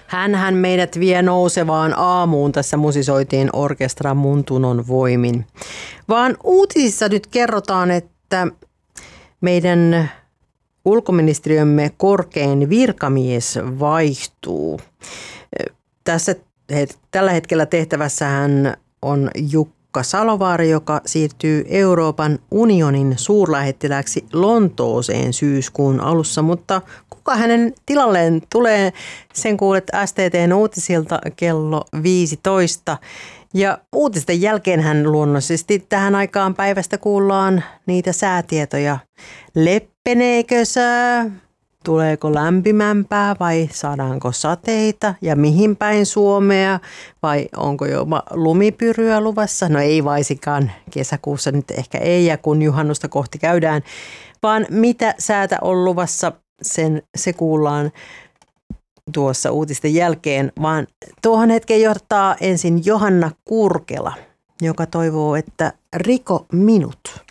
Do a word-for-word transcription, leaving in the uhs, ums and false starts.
Hänhän meidät vie nousevaan aamuun tässä musisoitiin orkestra Mun Tunon voimin. Vaan uutisissa nyt kerrotaan, että meidän ulkoministeriömme korkein virkamies vaihtuu. Tässä, tällä hetkellä tehtävässähän on Jukka Salovaara, joka siirtyy Euroopan unionin suurlähettilääksi Lontooseen syyskuun alussa, mutta kuka hänen tilalleen tulee, sen kuulet S T T:n uutisilta kello viisitoista. Ja uutisten jälkeen hän luonnollisesti tähän aikaan päivästä kuullaan niitä säätietoja. Leppeneekö sää? Tuleeko lämpimämpää vai saadaanko sateita ja mihin päin Suomea vai onko jopa lumipyryä luvassa? No ei vaisikaan, kesäkuussa nyt ehkä ei ja kun juhannusta kohti käydään, vaan mitä säätä on luvassa, sen se kuullaan tuossa uutisten jälkeen, vaan tuohon hetkeen johtaa ensin Johanna Kurkela, joka toivoo, että riko minut.